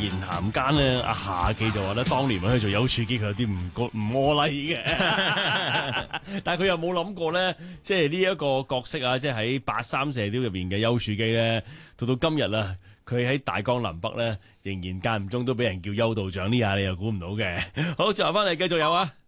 言談間咧，阿夏記就話咧，當年去做丘處機，佢有啲唔柯禮嘅，但係佢又冇諗過咧，即係呢一個角色啊，即係喺83射雕入邊嘅丘處機咧，到今日啊，佢喺大江南北咧，仍然間唔中都俾人叫丘道長，呢下你又估唔到嘅。好，就翻嚟繼續有啊。